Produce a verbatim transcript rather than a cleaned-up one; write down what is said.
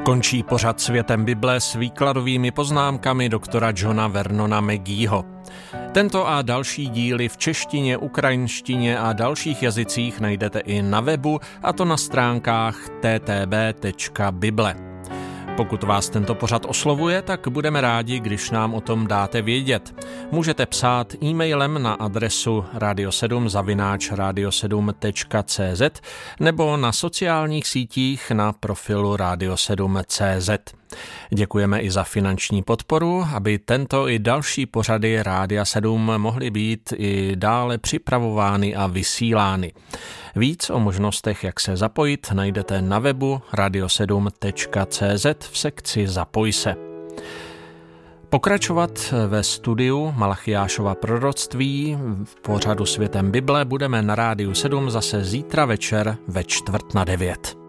Končí pořad Světem Bible s výkladovými poznámkami doktora Johna Vernona Mageeho. Tento a další díly v češtině, ukrajinštině a dalších jazycích najdete i na webu, a to na stránkách t t b tečka bible. Pokud vás tento pořad oslovuje, tak budeme rádi, když nám o tom dáte vědět. Můžete psát e-mailem na adresu radio sedm zavináč radio sedm tečka cé zet nebo na sociálních sítích na profilu radio sedm tečka cé zet. Děkujeme i za finanční podporu, aby tento i další pořady Rádia sedm mohly být i dále připravovány a vysílány. Víc o možnostech, jak se zapojit, najdete na webu radio sedm tečka cé zet v sekci Zapoj se. Pokračovat ve studiu Malachiášova proroctví v pořadu Světem Bible budeme na Rádiu sedm zase zítra večer ve čtvrt na devět.